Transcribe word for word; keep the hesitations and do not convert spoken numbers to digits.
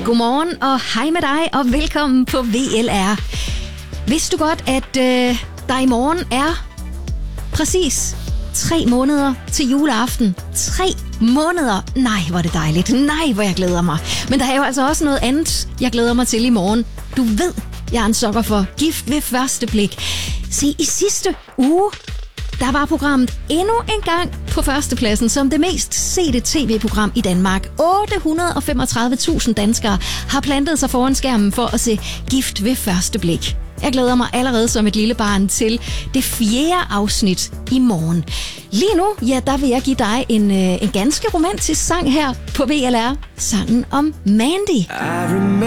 Godmorgen og hej med dig og velkommen på V L R. Vidste du godt, at øh, der i morgen er præcis tre måneder til juleaften? Tre måneder! Nej, hvor er det dejligt. Nej, hvor jeg glæder mig. Men der er jo altså også noget andet, jeg glæder mig til i morgen. Du ved, jeg er en sokker for Gift ved første blik. Se, i sidste uge, der var programmet endnu en gang på førstepladsen som det mest sete tv-program i Danmark. otte hundrede og femogtredive tusind danskere har plantet sig foran skærmen for at se Gift ved første blik. Jeg glæder mig allerede som et lille barn til det fjerde afsnit i morgen. Lige nu, ja, der vil jeg give dig en, en ganske romantisk sang her på V L R. Sangen om Mandy.